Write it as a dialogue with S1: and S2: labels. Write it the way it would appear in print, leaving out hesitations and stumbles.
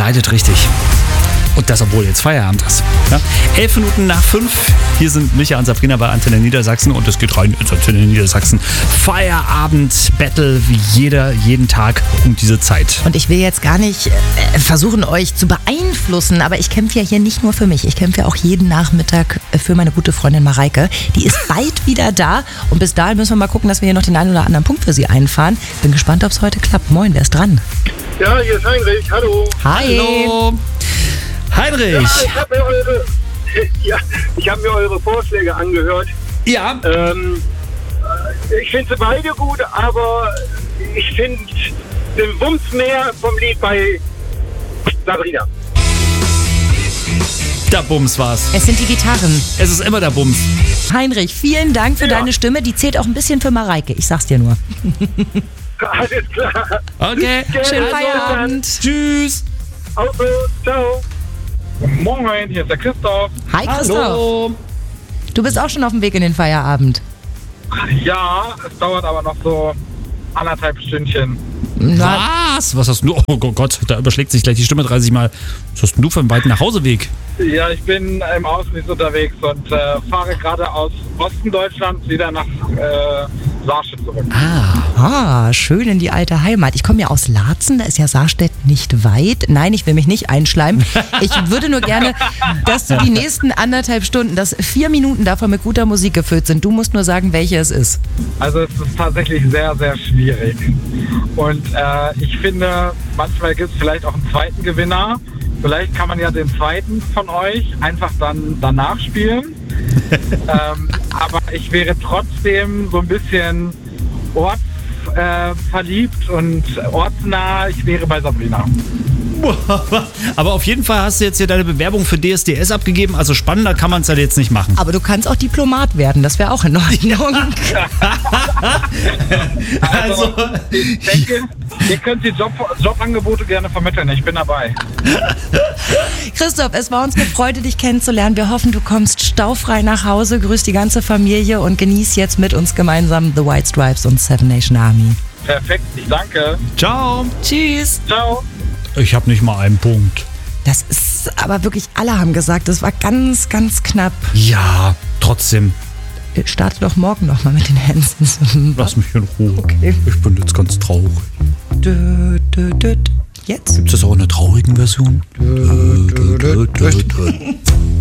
S1: leidet richtig. Und das, obwohl jetzt Feierabend ist. Ja? 11 Minuten nach 5. Hier sind Micha und Sabrina bei Antenne Niedersachsen und es geht rein ins Antenne Niedersachsen. Feierabend-Battle wie jeden Tag um diese Zeit.
S2: Und ich will jetzt gar nicht versuchen, euch zu beeinflussen, aber ich kämpfe ja hier nicht nur für mich. Ich kämpfe ja auch jeden Nachmittag für meine gute Freundin Mareike. Die ist bald wieder da und bis dahin müssen wir mal gucken, dass wir hier noch den einen oder anderen Punkt für sie einfahren. Bin gespannt, ob es heute klappt. Moin, wer ist dran?
S3: Ja, hier ist Heinrich. Hallo.
S2: Hi.
S1: Hallo. Heinrich.
S3: Ja, ich habe mir eure Vorschläge angehört.
S1: Ja.
S3: Ich finde sie beide gut, aber ich finde den Wumms mehr vom Lied bei Sabrina.
S1: Der Bums war's.
S2: Es sind die Gitarren.
S1: Es ist immer der Bums.
S2: Heinrich, vielen Dank für deine Stimme. Die zählt auch ein bisschen für Mareike. Ich sag's dir nur.
S3: Alles klar.
S1: Okay.
S2: Schönen Feierabend.
S1: Tschüss.
S3: Also, ciao.
S4: Moin, hier ist der Christoph.
S2: Hi Christoph.
S1: Hallo.
S2: Du bist auch schon auf dem Weg in den Feierabend.
S4: Ja, es dauert aber noch so 1,5 Stündchen.
S1: Was? Was hast du? Oh Gott, da überschlägt sich gleich die Stimme 30 Mal. Was hast denn du für einen weiten Nachhauseweg?
S4: Ja, ich bin im Außendienst unterwegs und fahre gerade aus Osten Deutschlands wieder nach Saarstedt zurück.
S2: Schön in die alte Heimat. Ich komme ja aus Laatzen, da ist ja Saarstedt nicht weit. Nein, ich will mich nicht einschleimen. Ich würde nur gerne, dass du die nächsten 1,5 Stunden, dass 4 Minuten davon mit guter Musik gefüllt sind. Du musst nur sagen, welche es ist.
S4: Also es ist tatsächlich sehr, sehr schwierig. Und ich finde, manchmal gibt es vielleicht auch einen zweiten Gewinner. Vielleicht kann man ja den zweiten von euch einfach dann danach spielen. Aber ich wäre trotzdem so ein bisschen ortsverliebt und ortsnah. Ich wäre bei Sabrina.
S1: Aber auf jeden Fall hast du jetzt hier deine Bewerbung für DSDS abgegeben. Also spannender kann man es halt jetzt nicht machen.
S2: Aber du kannst auch Diplomat werden, das wäre auch in Ordnung.
S4: Also, ich denke, ihr könnt die Jobangebote gerne vermitteln. Ich bin dabei.
S2: Christoph, es war uns eine Freude, dich kennenzulernen. Wir hoffen, du kommst staufrei nach Hause, grüß die ganze Familie und genieß jetzt mit uns gemeinsam The White Stripes und Seven Nation Army.
S4: Perfekt, ich danke.
S1: Ciao.
S2: Tschüss.
S4: Ciao.
S1: Ich habe nicht mal einen Punkt.
S2: Das ist aber wirklich, alle haben gesagt, das war ganz, ganz knapp.
S1: Ja, trotzdem.
S2: Starte doch morgen noch mal mit den Hansons.
S1: Lass mich in Ruhe.
S2: Okay.
S1: Ich bin jetzt ganz traurig.
S2: Jetzt?
S1: Gibt es auch eine traurige Version?